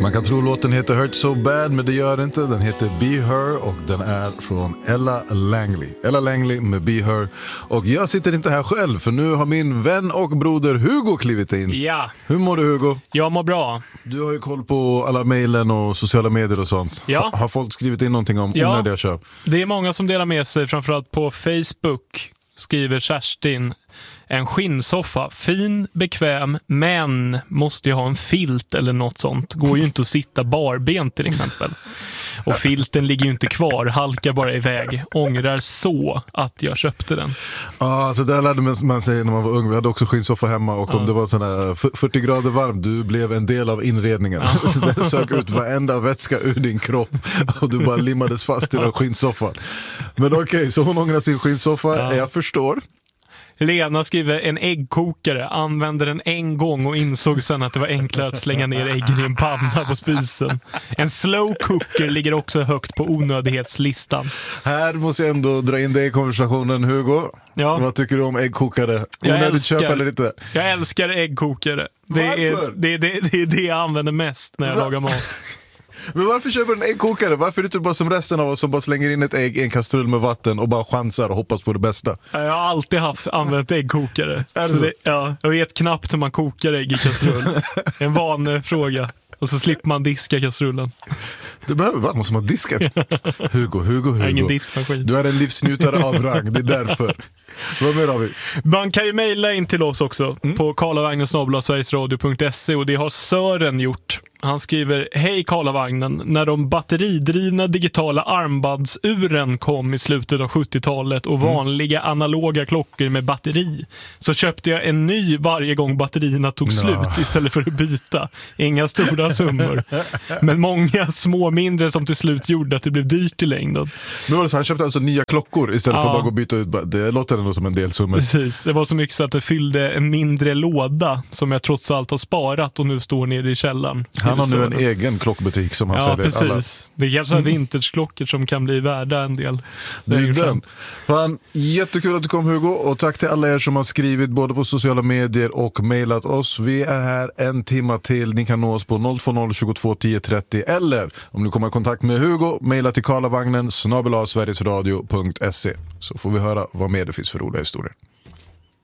Man kan tro låten heter Hurt So Bad, men det gör det inte. Den heter Be Her och den är från Ella Langley. Ella Langley med Be Her. Och jag sitter inte här själv, för nu har min vän och broder Hugo klivit in. Ja. Hur mår du, Hugo? Jag mår bra. Du har ju koll på alla mejlen och sociala medier och sånt. Ja. Har folk skrivit in någonting om onödiga köp? Det är många som delar med sig, framförallt på Facebook. Skriver Kerstin: en skinnsoffa, fin, bekväm, men måste ju ha en filt eller något sånt. Går ju inte att sitta barben till exempel. Och filten ligger ju inte kvar, halkar bara iväg. Ångrar så att jag köpte den. Ja, så där lärde man sig när man var ung. Vi hade också skinnsoffa hemma och om det var sån här 40 grader varmt, du blev en del av inredningen. Den söker ut varenda vätska ur din kropp och du bara limmades fast i den skinnsoffan. Men okej, så hon ångrar sin skinnsoffa. Jag förstår. Lena skriver: en äggkokare, använde den en gång och insåg sen att det var enklare att slänga ner äggen i en panna på spisen. En slow cooker ligger också högt på onödighetslistan. Här måste jag ändå dra in dig i konversationen, Hugo. Ja. Vad tycker du om äggkokare? Onödigt köp eller inte? Jag älskar äggkokare. Det är det jag använder mest när jag lagar mat. Men varför köper du en äggkokare? Varför är det inte bara som resten av oss som bara slänger in ett ägg i en kastrull med vatten och bara chansar och hoppas på det bästa? Jag har alltid använt äggkokare. Jag vet knappt hur man kokar ägg i kastrull. En van fråga. Och så slipper man diska kastrullen. Du behöver måste man diska. Hugo. Jag har ingen diskmaskin. Du är en livsnjutare av rang, det är därför. Vad mer har vi? Man kan ju mejla in till oss också på karlavagnen@sverigesradio.se, och det har Sören gjort. Han skriver: hej Karlavagnen, när de batteridrivna digitala armbandsuren kom i slutet av 70-talet och vanliga analoga klockor med batteri, så köpte jag en ny varje gång batterierna tog slut istället för att byta. Inga stora summor, men många små mindre som till slut gjorde att det blev dyrt i längden. Nu var det så, han köpte alltså nya klockor istället för att bara gå och byta ut. Det låter ändå som en del summor. Precis, det var så mycket så att det fyllde en mindre låda som jag trots allt har sparat och nu står nere i källaren. Han har nu en egen klockbutik som han säljer. Precis. Alla. Det är kanske vintageklockor som kan bli värda en del. Det är den. Fan, jättekul att du kom, Hugo, och tack till alla er som har skrivit både på sociala medier och mejlat oss. Vi är här en timme till. Ni kan nå oss på 020 22 10 30, eller om ni kommer i kontakt med Hugo, mejla till karlavagnen @sverigesradio.se, så får vi höra vad mer det finns för roliga historier.